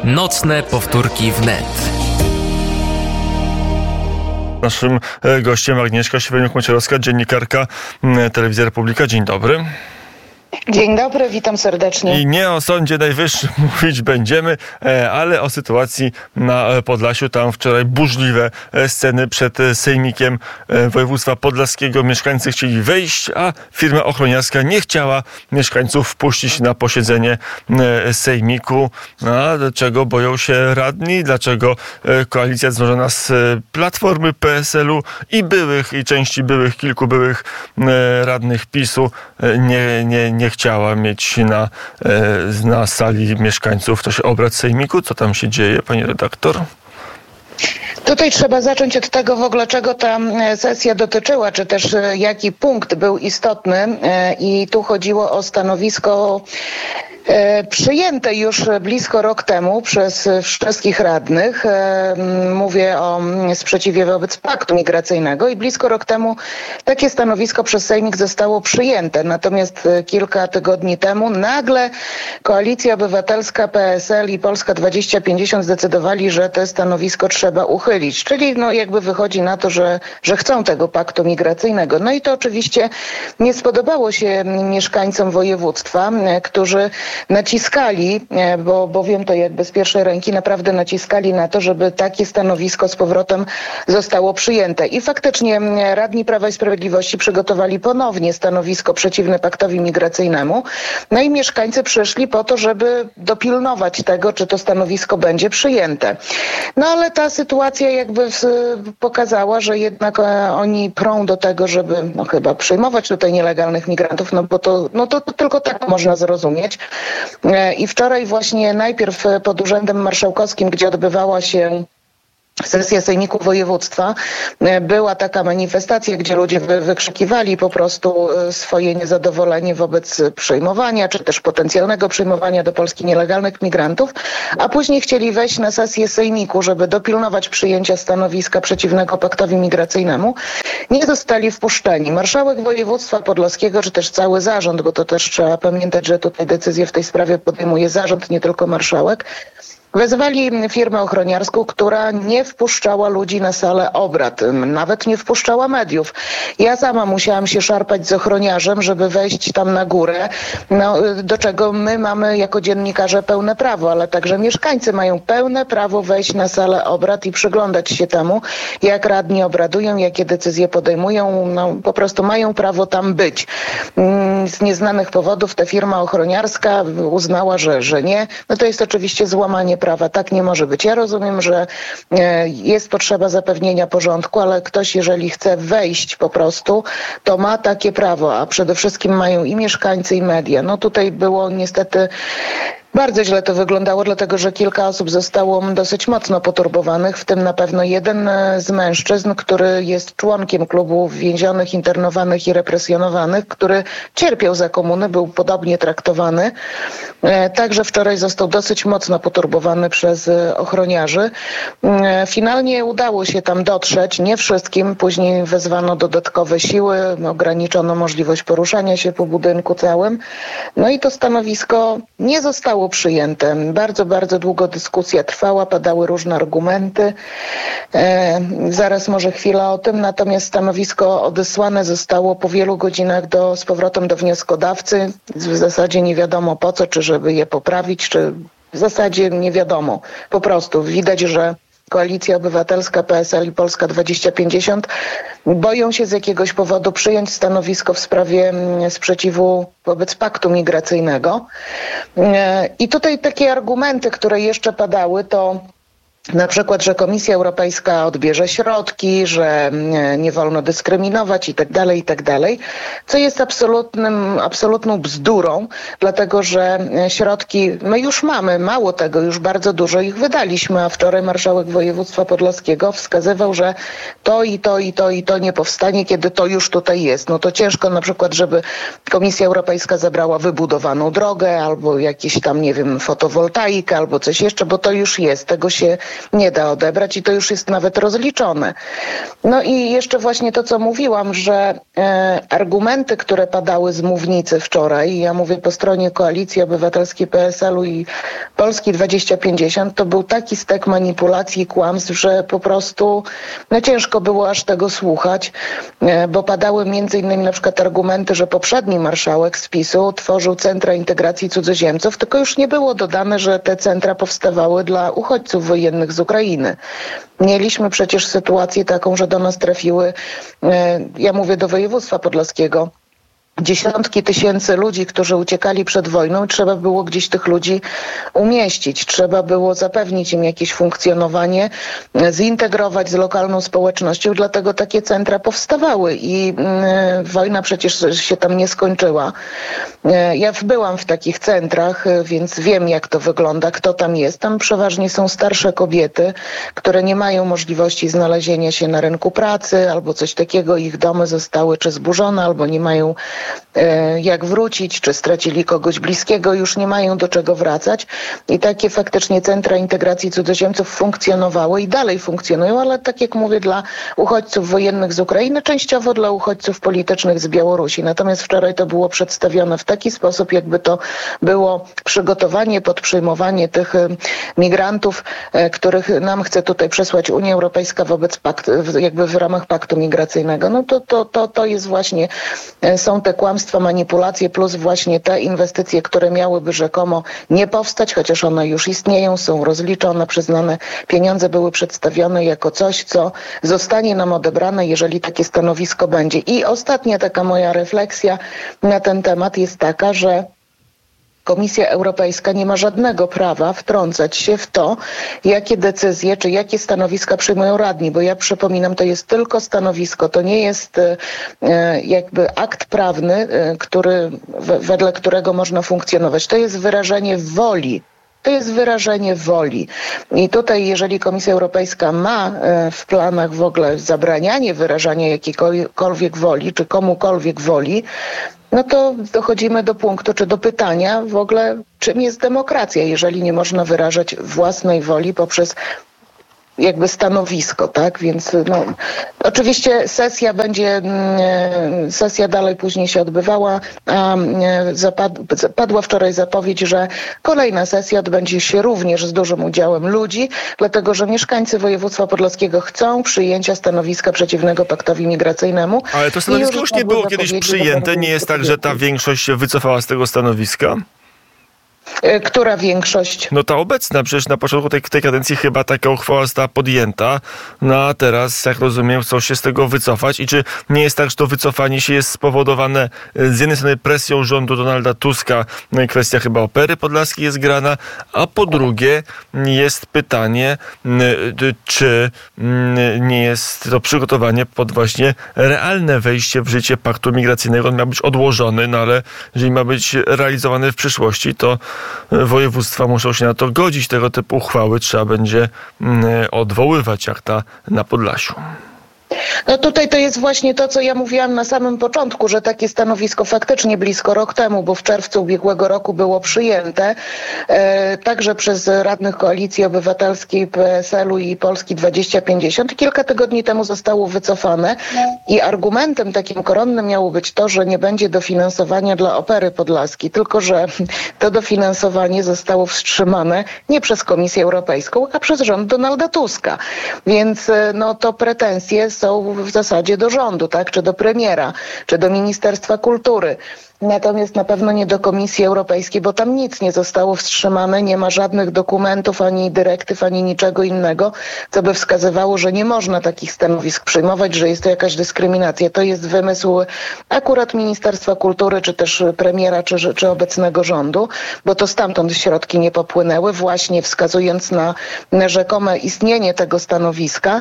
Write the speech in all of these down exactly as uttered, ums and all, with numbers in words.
Nocne powtórki wnet. Naszym gościem Agnieszka Sieweniuk-Macierowska, dziennikarka Telewizja Republika. Dzień dobry. Dzień dobry, witam serdecznie. I nie o Sądzie Najwyższym mówić będziemy, ale o sytuacji na Podlasiu. Tam wczoraj burzliwe sceny przed Sejmikiem Województwa Podlaskiego. Mieszkańcy chcieli wejść, a firma ochroniarska nie chciała mieszkańców wpuścić na posiedzenie Sejmiku. A dlaczego boją się radni? Dlaczego koalicja złożona z Platformy, P S L u i byłych, i części byłych, kilku byłych radnych PiSu nie, nie, nie chciała mieć na, na sali mieszkańców też obrad Sejmiku? Co tam się dzieje, pani redaktor? Tutaj trzeba zacząć od tego w ogóle, czego ta sesja dotyczyła, czy też jaki punkt był istotny. I tu chodziło o stanowisko przyjęte już blisko rok temu przez wszystkich radnych. Mówię o sprzeciwie wobec paktu migracyjnego i blisko rok temu takie stanowisko przez Sejmik zostało przyjęte. Natomiast kilka tygodni temu nagle Koalicja Obywatelska, P S L i Polska dwadzieścia pięćdziesiąt zdecydowali, że to stanowisko trzeba uchylić. Czyli no jakby wychodzi na to, że, że chcą tego paktu migracyjnego. No i to oczywiście nie spodobało się mieszkańcom województwa, którzy naciskali, bo, bo wiem to jakby z pierwszej ręki, naprawdę naciskali na to, żeby takie stanowisko z powrotem zostało przyjęte. I faktycznie radni Prawa i Sprawiedliwości przygotowali ponownie stanowisko przeciwne paktowi migracyjnemu. No i mieszkańcy przyszli po to, żeby dopilnować tego, czy to stanowisko będzie przyjęte. No ale ta sytuacja jakby pokazała, że jednak oni prą do tego, żeby no chyba przyjmować tutaj nielegalnych migrantów, no bo to, no to, to tylko tak można zrozumieć. I wczoraj właśnie najpierw pod Urzędem Marszałkowskim, gdzie odbywała się sesja Sejmiku Województwa, była taka manifestacja, gdzie ludzie wy, wykrzykiwali po prostu swoje niezadowolenie wobec przyjmowania, czy też potencjalnego przyjmowania do Polski nielegalnych migrantów, a później chcieli wejść na sesję Sejmiku, żeby dopilnować przyjęcia stanowiska przeciwnego paktowi migracyjnemu. Nie zostali wpuszczeni. Marszałek województwa podlaskiego, czy też cały zarząd, bo to też trzeba pamiętać, że tutaj decyzję w tej sprawie podejmuje zarząd, nie tylko marszałek, wezwali firmę ochroniarską, która nie wpuszczała ludzi na salę obrad, nawet nie wpuszczała mediów. Ja sama musiałam się szarpać z ochroniarzem, żeby wejść tam na górę, no, do czego my mamy jako dziennikarze pełne prawo, ale także mieszkańcy mają pełne prawo wejść na salę obrad i przyglądać się temu, jak radni obradują, jakie decyzje podejmują. No, po prostu mają prawo tam być. Z nieznanych powodów ta firma ochroniarska uznała, że, że nie. No to jest oczywiście złamanie prawa. Tak nie może być. Ja rozumiem, że jest potrzeba zapewnienia porządku, ale ktoś, jeżeli chce wejść po prostu, to ma takie prawo, a przede wszystkim mają i mieszkańcy, i media. No tutaj było niestety bardzo źle to wyglądało, dlatego że kilka osób zostało dosyć mocno poturbowanych, w tym na pewno jeden z mężczyzn, który jest członkiem klubu więzionych, internowanych i represjonowanych, który cierpiał za komuny, był podobnie traktowany. Także wczoraj został dosyć mocno poturbowany przez ochroniarzy. Finalnie udało się tam dotrzeć, nie wszystkim. Później wezwano dodatkowe siły, ograniczono możliwość poruszania się po budynku całym. No i to stanowisko nie zostało przyjęte. Bardzo, bardzo długo dyskusja trwała, padały różne argumenty. E, zaraz może chwila o tym, natomiast stanowisko odesłane zostało po wielu godzinach do, z powrotem do wnioskodawcy. W zasadzie nie wiadomo po co, czy żeby je poprawić, czy w zasadzie nie wiadomo. Po prostu widać, że Koalicja Obywatelska, P S L i Polska dwadzieścia pięćdziesiąt boją się z jakiegoś powodu przyjąć stanowisko w sprawie sprzeciwu wobec paktu migracyjnego. I tutaj takie argumenty, które jeszcze padały, to na przykład, że Komisja Europejska odbierze środki, że nie wolno dyskryminować i tak dalej, i tak dalej, co jest absolutnym, absolutną bzdurą, dlatego że środki my już mamy, mało tego, już bardzo dużo ich wydaliśmy, a wczoraj marszałek województwa podlaskiego wskazywał, że to i to i to i to nie powstanie, kiedy to już tutaj jest. No to ciężko na przykład, żeby Komisja Europejska zabrała wybudowaną drogę albo jakieś tam, nie wiem, fotowoltaikę albo coś jeszcze, bo to już jest. Tego się nie da odebrać i to już jest nawet rozliczone. No i jeszcze właśnie to, co mówiłam, że e, argumenty, które padały z mównicy wczoraj, ja mówię po stronie Koalicji Obywatelskiej, P S L u i Polski dwadzieścia pięćdziesiąt, to był taki stek manipulacji i kłamstw, że po prostu no ciężko było aż tego słuchać, e, bo padały między innymi na przykład argumenty, że poprzedni marszałek z PiSu tworzył centra integracji cudzoziemców, tylko już nie było dodane, że te centra powstawały dla uchodźców wojennych z Ukrainy. Mieliśmy przecież sytuację taką, że do nas trafiły, e, ja mówię do województwa podlaskiego, dziesiątki tysięcy ludzi, którzy uciekali przed wojną i trzeba było gdzieś tych ludzi umieścić. Trzeba było zapewnić im jakieś funkcjonowanie, zintegrować z lokalną społecznością, dlatego takie centra powstawały i y, wojna przecież się tam nie skończyła. Y, ja byłam w takich centrach, y, więc wiem, jak to wygląda, kto tam jest. Tam przeważnie są starsze kobiety, które nie mają możliwości znalezienia się na rynku pracy albo coś takiego. Ich domy zostały czy zburzone, albo nie mają jak wrócić, czy stracili kogoś bliskiego, już nie mają do czego wracać. I takie faktycznie centra integracji cudzoziemców funkcjonowały i dalej funkcjonują, ale tak jak mówię, dla uchodźców wojennych z Ukrainy, częściowo dla uchodźców politycznych z Białorusi. Natomiast wczoraj to było przedstawione w taki sposób, jakby to było przygotowanie pod przyjmowanie tych migrantów, których nam chce tutaj przesłać Unia Europejska wobec paktu, jakby w ramach paktu migracyjnego. No to, to, to, to jest właśnie, są te kłamstwa, manipulacje, plus właśnie te inwestycje, które miałyby rzekomo nie powstać, chociaż one już istnieją, są rozliczone, przyznane. Pieniądze były przedstawione jako coś, co zostanie nam odebrane, jeżeli takie stanowisko będzie. I ostatnia taka moja refleksja na ten temat jest taka, że Komisja Europejska nie ma żadnego prawa wtrącać się w to, jakie decyzje czy jakie stanowiska przyjmują radni, bo ja przypominam, to jest tylko stanowisko, to nie jest e, jakby akt prawny, e, który, w, wedle którego można funkcjonować. To jest wyrażenie woli. To jest wyrażenie woli. I tutaj, jeżeli Komisja Europejska ma w planach w ogóle zabranianie wyrażania jakiejkolwiek woli, czy komukolwiek woli, no to dochodzimy do punktu, czy do pytania w ogóle, czym jest demokracja, jeżeli nie można wyrażać własnej woli poprzez jakby stanowisko, tak? Więc no, oczywiście sesja będzie, sesja dalej później się odbywała, a padła wczoraj zapowiedź, że kolejna sesja odbędzie się również z dużym udziałem ludzi, dlatego że mieszkańcy województwa podlaskiego chcą przyjęcia stanowiska przeciwnego paktowi migracyjnemu. Ale to stanowisko już nie było kiedyś przyjęte, nie jest tak, że ta większość się wycofała z tego stanowiska? Która większość? No ta obecna, przecież na początku tej, tej kadencji chyba taka uchwała została podjęta, no a teraz, jak rozumiem, chcą się z tego wycofać i czy nie jest tak, że to wycofanie się jest spowodowane z jednej strony presją rządu Donalda Tuska, kwestia chyba Opery Podlaskiej jest grana, a po drugie jest pytanie, czy nie jest to przygotowanie pod właśnie realne wejście w życie paktu migracyjnego. On miał być odłożony, no ale jeżeli ma być realizowany w przyszłości, to województwa muszą się na to godzić. Tego typu uchwały trzeba będzie odwoływać, jak ta na Podlasiu. No tutaj to jest właśnie to, co ja mówiłam na samym początku, że takie stanowisko faktycznie blisko rok temu, bo w czerwcu ubiegłego roku było przyjęte e, także przez radnych Koalicji Obywatelskiej, P S L u i Polski dwadzieścia pięćdziesiąt. Kilka tygodni temu zostało wycofane i argumentem takim koronnym miało być to, że nie będzie dofinansowania dla Opery Podlaskiej, tylko że to dofinansowanie zostało wstrzymane nie przez Komisję Europejską, a przez rząd Donalda Tuska. Więc no to pretensje są w zasadzie do rządu, tak, czy do premiera, czy do Ministerstwa Kultury. Natomiast na pewno nie do Komisji Europejskiej, bo tam nic nie zostało wstrzymane, nie ma żadnych dokumentów, ani dyrektyw, ani niczego innego, co by wskazywało, że nie można takich stanowisk przyjmować, że jest to jakaś dyskryminacja. To jest wymysł akurat Ministerstwa Kultury, czy też premiera, czy, czy obecnego rządu, bo to stamtąd środki nie popłynęły, właśnie wskazując na, na rzekome istnienie tego stanowiska.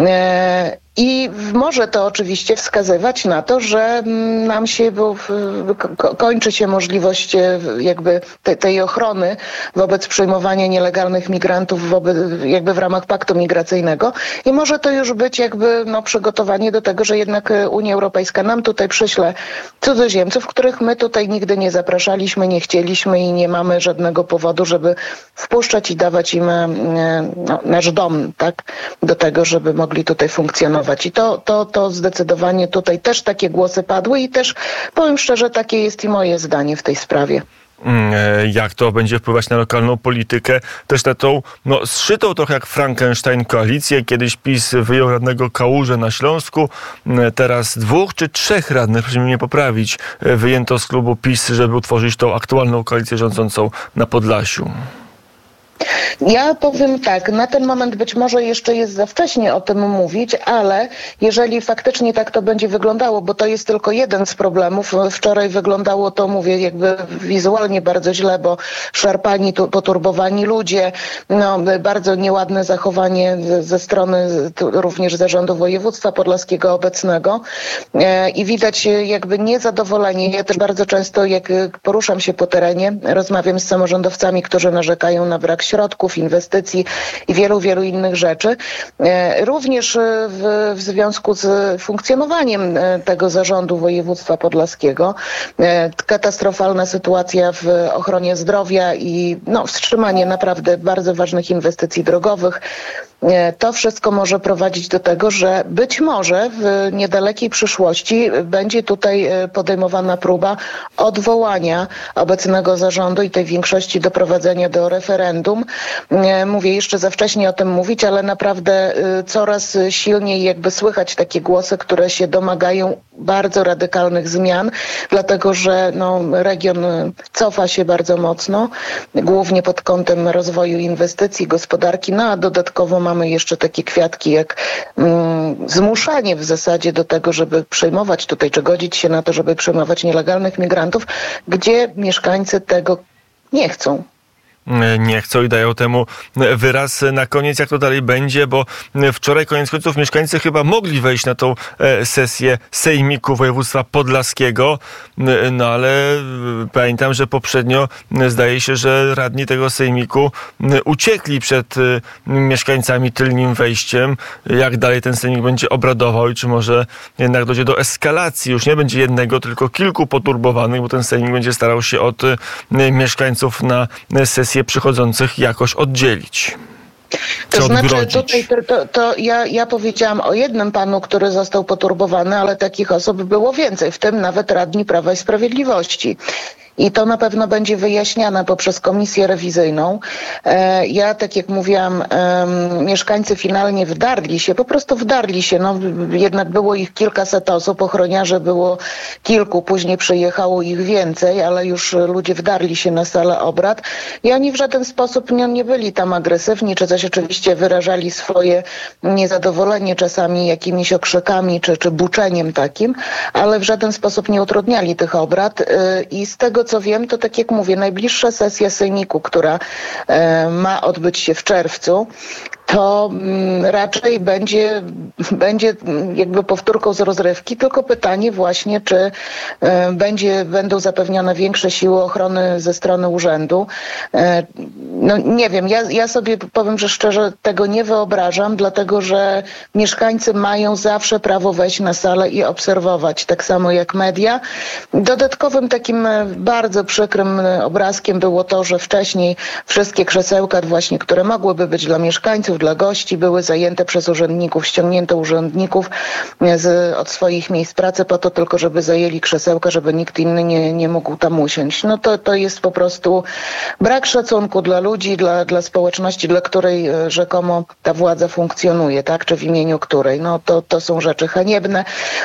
E- I może to oczywiście wskazywać na to, że nam się, bo ko- kończy się możliwość jakby te, tej ochrony wobec przyjmowania nielegalnych migrantów wobec, jakby w ramach paktu migracyjnego i może to już być jakby no, przygotowanie do tego, że jednak Unia Europejska nam tutaj przyśle cudzoziemców, których my tutaj nigdy nie zapraszaliśmy, nie chcieliśmy i nie mamy żadnego powodu, żeby wpuszczać i dawać im no, nasz dom, tak, do tego, żeby mogli tutaj funkcjonować. I to, to, to zdecydowanie tutaj też takie głosy padły i też powiem szczerze, takie jest i moje zdanie w tej sprawie. Jak to będzie wpływać na lokalną politykę, też na tą no, zszytą trochę jak Frankenstein koalicję. Kiedyś PiS wyjął radnego Kałużę na Śląsku, teraz dwóch czy trzech radnych, proszę mnie poprawić, wyjęto z klubu PiS, żeby utworzyć tą aktualną koalicję rządzącą na Podlasiu. Ja powiem tak, na ten moment być może jeszcze jest za wcześnie o tym mówić, ale jeżeli faktycznie tak to będzie wyglądało, bo to jest tylko jeden z problemów. Wczoraj wyglądało to, mówię, jakby wizualnie bardzo źle, bo szarpani, poturbowani ludzie, no, bardzo nieładne zachowanie ze strony również zarządu województwa podlaskiego obecnego i widać jakby niezadowolenie. Ja też bardzo często, jak poruszam się po terenie, rozmawiam z samorządowcami, którzy narzekają na brak środków, inwestycji i wielu, wielu innych rzeczy. Również w, w związku z funkcjonowaniem tego zarządu województwa podlaskiego katastrofalna sytuacja w ochronie zdrowia i no, wstrzymanie naprawdę bardzo ważnych inwestycji drogowych. To wszystko może prowadzić do tego, że być może w niedalekiej przyszłości będzie tutaj podejmowana próba odwołania obecnego zarządu i tej większości doprowadzenia do referendum. Mówię, jeszcze za wcześnie o tym mówić, ale naprawdę coraz silniej jakby słychać takie głosy, które się domagają bardzo radykalnych zmian, dlatego że no, region cofa się bardzo mocno, głównie pod kątem rozwoju inwestycji, gospodarki, no a dodatkowo mamy jeszcze takie kwiatki jak mm, zmuszanie w zasadzie do tego, żeby przyjmować tutaj, czy godzić się na to, żeby przyjmować nielegalnych migrantów, gdzie mieszkańcy tego nie chcą. Nie chcą i dają temu wyraz na koniec, jak to dalej będzie, bo wczoraj koniec końców mieszkańcy chyba mogli wejść na tą sesję Sejmiku Województwa Podlaskiego, no ale pamiętam, że poprzednio zdaje się, że radni tego Sejmiku uciekli przed mieszkańcami tylnym wejściem. Jak dalej ten Sejmik będzie obradował i czy może jednak dojdzie do eskalacji, już nie będzie jednego, tylko kilku poturbowanych, bo ten Sejmik będzie starał się od mieszkańców na sesję przychodzących jakoś oddzielić. To znaczy tutaj to, to ja, ja powiedziałam o jednym panu, który został poturbowany, ale takich osób było więcej, w tym nawet radni Prawa i Sprawiedliwości. I to na pewno będzie wyjaśniane poprzez komisję rewizyjną. Ja, tak jak mówiłam, mieszkańcy finalnie wdarli się, po prostu wdarli się. No, jednak było ich kilkaset osób, ochroniarzy było kilku, później przyjechało ich więcej, ale już ludzie wdarli się na salę obrad i oni w żaden sposób nie, nie byli tam agresywni, czy coś oczywiście wyrażali swoje niezadowolenie czasami jakimiś okrzykami, czy, czy buczeniem takim, ale w żaden sposób nie utrudniali tych obrad i z tego co wiem, to tak jak mówię, najbliższa sesja Sejmiku, która e, ma odbyć się w czerwcu, to m, raczej będzie, będzie jakby powtórką z rozrywki, tylko pytanie właśnie, czy e, będzie, będą zapewnione większe siły ochrony ze strony urzędu. E, no nie wiem, ja, ja sobie powiem, że szczerze tego nie wyobrażam, dlatego że mieszkańcy mają zawsze prawo wejść na salę i obserwować, tak samo jak media. Dodatkowym takim bardzo przykrym obrazkiem było to, że wcześniej wszystkie krzesełka właśnie, które mogłyby być dla mieszkańców, dla gości, były zajęte przez urzędników, ściągnięto urzędników z, od swoich miejsc pracy po to tylko, żeby zajęli krzesełka, żeby nikt inny nie, nie mógł tam usiąść. No to, to jest po prostu brak szacunku dla ludzi, dla, dla społeczności, dla której rzekomo ta władza funkcjonuje, tak? Czy w imieniu której. No to, to są rzeczy haniebne.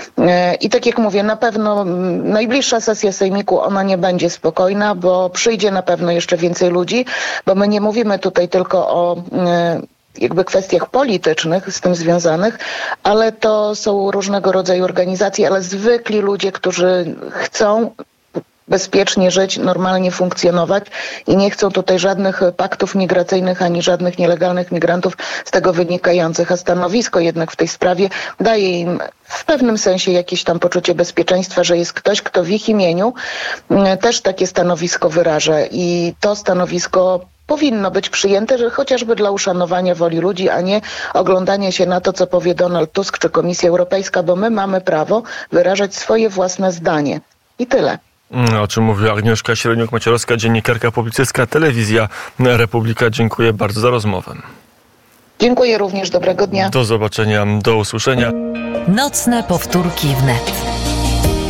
I tak jak mówię, na pewno najbliższa sesja Sejmiku, ona nie będzie spokojna, bo przyjdzie na pewno jeszcze więcej ludzi, bo my nie mówimy tutaj tylko o jakby kwestiach politycznych z tym związanych, ale to są różnego rodzaju organizacje, ale zwykli ludzie, którzy chcą bezpiecznie żyć, normalnie funkcjonować i nie chcą tutaj żadnych paktów migracyjnych ani żadnych nielegalnych migrantów z tego wynikających, a stanowisko jednak w tej sprawie daje im w pewnym sensie jakieś tam poczucie bezpieczeństwa, że jest ktoś, kto w ich imieniu też takie stanowisko wyraża i to stanowisko powinno być przyjęte, że chociażby dla uszanowania woli ludzi, a nie oglądania się na to, co powie Donald Tusk czy Komisja Europejska, bo my mamy prawo wyrażać swoje własne zdanie. I tyle. O czym mówiła Agnieszka Średniuk-Macierowska, dziennikarka, publicystka, Telewizja Republika. Dziękuję bardzo za rozmowę. Dziękuję również, dobrego dnia. Do zobaczenia, do usłyszenia. Nocne powtórki wnet.